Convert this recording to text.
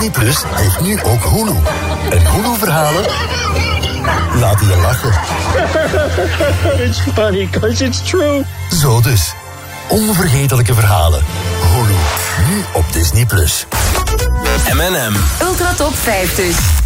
Disney Plus heeft nu ook Hulu. En Hulu-verhalen laten je lachen. It's funny, 'cause it's true. Zo dus. Onvergetelijke verhalen. Hulu. Nu op Disney Plus. M&M. Ultra Top 50.